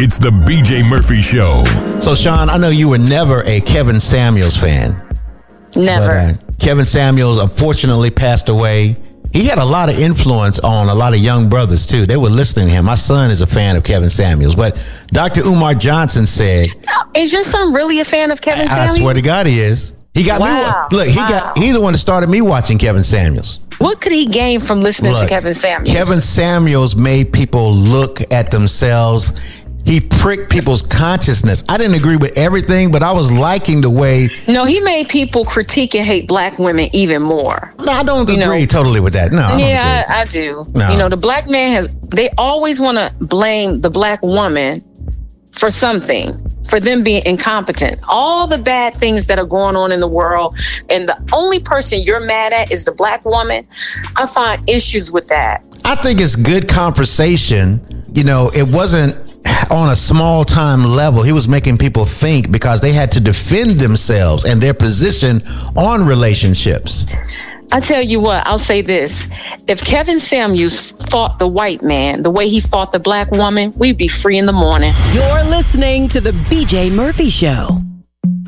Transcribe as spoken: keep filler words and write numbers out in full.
It's the B J Murphy Show. So, Sean, I know you were never a Kevin Samuels fan. Never. But, uh, Kevin Samuels unfortunately passed away. He had a lot of influence on a lot of young brothers, too. They were listening to him. My son is a fan of Kevin Samuels. But Doctor Umar Johnson said... Is your son really a fan of Kevin I, Samuels? I swear to God he is. He got wow. me... Look, he wow. got he's the one that started me watching Kevin Samuels. What could he gain from listening Look, to Kevin Samuels? Kevin Samuels made people look at themselves. He pricked people's consciousness. I didn't agree with everything, but I was liking the way... No, he made people critique and hate black women even more. No, I don't you agree know, totally with that. No, I Yeah, I, I do. No. You know, the black man has... They always want to blame the black woman for something, for them being incompetent. All the bad things that are going on in the world, and the only person you're mad at is the black woman. I find issues with that. I think it's good conversation. You know, it wasn't on a small time level. He was making people think because they had to defend themselves and their position on relationships. I tell you what, I'll say this. If Kevin Samuels fought the white man the way he fought the black woman, we'd be free in the morning. You're listening to the B J Murphy Show.